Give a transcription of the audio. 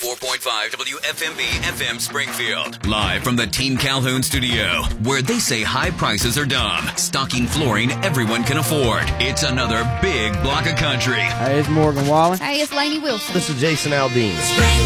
104.5 WFMB FM Springfield. Live from the Team Calhoun studio, where they say high prices are dumb. Stocking flooring everyone can afford. It's another big block of country. Hey, it's Morgan Wallen. Hey, it's Lainey Wilson. This is Jason Aldean.